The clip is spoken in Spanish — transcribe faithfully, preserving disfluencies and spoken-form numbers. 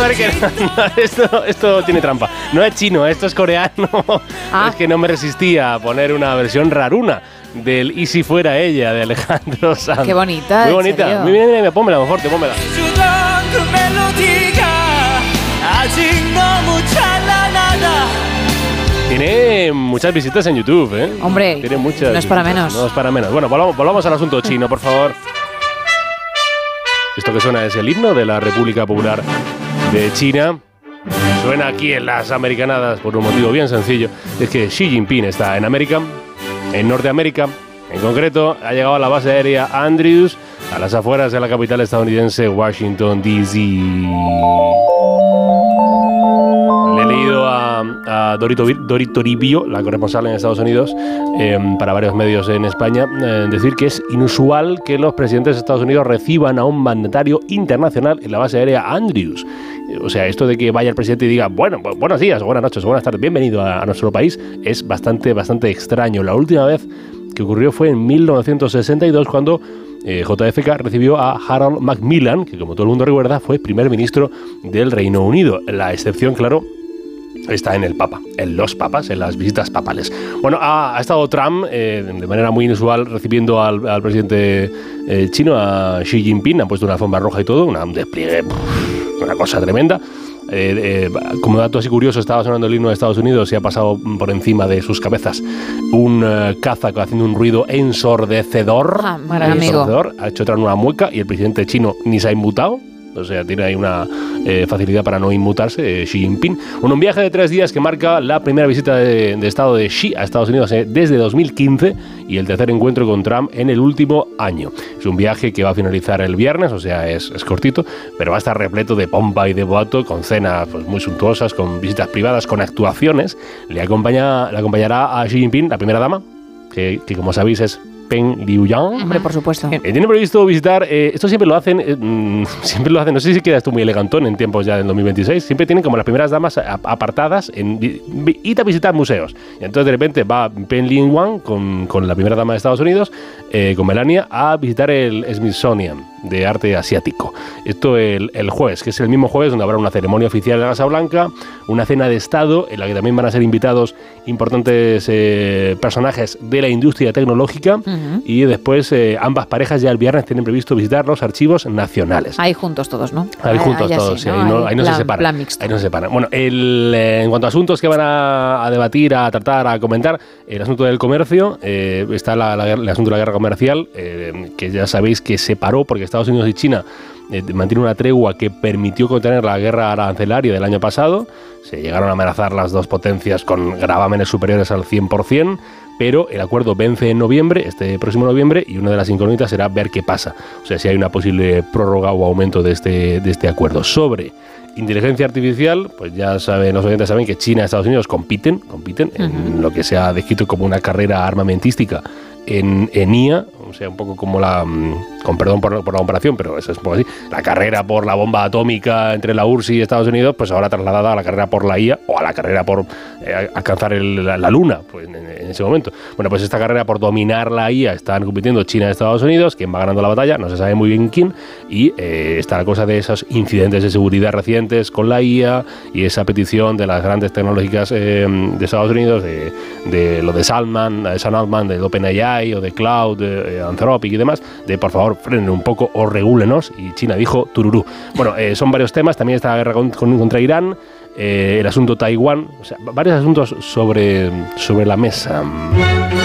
ver que no, esto, esto tiene trampa. No es chino, esto es coreano. Ah. Es que no me resistía a poner una versión raruna del Y si fuera ella, de Alejandro Sanz. Qué bonita. Muy bonita. Mira, mira, mira, pónmela, mejor, te pónmela. Tiene muchas visitas en YouTube, ¿eh? Hombre, Tiene muchas no es para visitas, menos. No es para menos. Bueno, volvamos, volvamos al asunto chino, por favor. Esto que suena es el himno de la República Popular de China. Suena aquí en las americanadas por un motivo bien sencillo. Es que Xi Jinping está en América, en Norteamérica. En concreto, ha llegado a la base aérea Andrews, a las afueras de la capital estadounidense, Washington, D C Le he leído a, a Dorito, Dorito Toribio, la corresponsal en Estados Unidos, eh, para varios medios en España, eh, decir que es inusual que los presidentes de Estados Unidos reciban a un mandatario internacional en la base aérea Andrews. O sea, esto de que vaya el presidente y diga, bueno, pues buenos días, buenas noches, buenas tardes, bienvenido a, a nuestro país, es bastante, bastante extraño. La última vez que ocurrió fue en mil novecientos sesenta y dos, cuando eh, J F K recibió a Harold Macmillan, que como todo el mundo recuerda fue primer ministro del Reino Unido. La excepción, claro, está en el Papa, en los papas, en las visitas papales. Bueno, ha, ha estado Trump eh, de manera muy inusual recibiendo al, al presidente eh, chino, a Xi Jinping. Han puesto una alfombra roja y todo, una, un despliegue, una cosa tremenda. Eh, eh, como dato así curioso, estaba sonando el himno de Estados Unidos y ha pasado por encima de sus cabezas un uh, caza haciendo un ruido ensordecedor. Ah, ensordecedor. Ha hecho otra una mueca y el presidente chino ni se ha inmutado. O sea, tiene ahí una eh, facilidad para no inmutarse, eh, Xi Jinping. Bueno, un viaje de tres días que marca la primera visita de, de Estado de Xi a Estados Unidos eh, desde dos mil quince y el tercer encuentro con Trump en el último año. Es un viaje que va a finalizar el viernes, o sea, es, es cortito, pero va a estar repleto de pompa y de boato, con cenas pues, muy suntuosas, con visitas privadas, con actuaciones. Le, acompaña, le acompañará a Xi Jinping, la primera dama, que, que como sabéis es Peng Liyuan. Hombre, por supuesto. Eh, tiene previsto visitar, eh, esto siempre lo hacen, eh, mm, siempre lo hacen, no sé si queda esto muy elegantón en tiempos ya del dos mil veintiséis, siempre tienen como las primeras damas a, apartadas en ir a visitar museos. Y entonces de repente va Peng Liyuan con, con la primera dama de Estados Unidos, eh, con Melania, a visitar el Smithsonian de arte asiático. Esto el, el jueves, que es el mismo jueves donde habrá una ceremonia oficial en la Casa Blanca, una cena de Estado en la que también van a ser invitados importantes eh, personajes de la industria tecnológica. Uh-huh. Y después eh, ambas parejas ya el viernes tienen previsto visitar los archivos nacionales. Ahí juntos todos, ¿no? Ahí juntos ah, todos, sí, sí, ¿no? ahí, no, ahí no plan, se separan. Plan mixto. Ahí no se separan. Bueno, el, eh, en cuanto a asuntos que van a, a debatir, a tratar, a comentar, el asunto del comercio, eh, está la, la, el asunto de la guerra comercial, eh, que ya sabéis que se paró porque Estados Unidos y China eh, mantienen una tregua que permitió contener la guerra arancelaria del año pasado. Se llegaron a amenazar las dos potencias con gravámenes superiores al cien por ciento, pero el acuerdo vence en noviembre, este próximo noviembre, y una de las incógnitas será ver qué pasa. O sea, si hay una posible prórroga o aumento de este, de este acuerdo. Sobre inteligencia artificial, pues ya saben, los oyentes saben que China y Estados Unidos compiten, compiten uh-huh. en lo que se ha descrito como una carrera armamentística en, en I A, o sea, un poco como la, con perdón por, por la comparación, pero eso es un poco así, la carrera por la bomba atómica entre la U R S S y Estados Unidos, pues ahora trasladada a la carrera por la I A o a la carrera por eh, alcanzar el, la, la luna, pues en, en ese momento. Bueno, pues esta carrera por dominar la I A están compitiendo China y Estados Unidos, quien va ganando la batalla, no se sabe muy bien quién, y eh, está la cosa de esos incidentes de seguridad recientes con la I A y esa petición de las grandes tecnológicas eh, de Estados Unidos, de, de lo de Salman, de Sam Altman, de OpenAI o de Cloud, de Anthropic y demás, de por favor frenen un poco o regúlenos, y China dijo tururú. Bueno, eh, son varios temas, también está la guerra con, con, contra Irán, eh, el asunto Taiwán, o sea, varios asuntos sobre, sobre la mesa.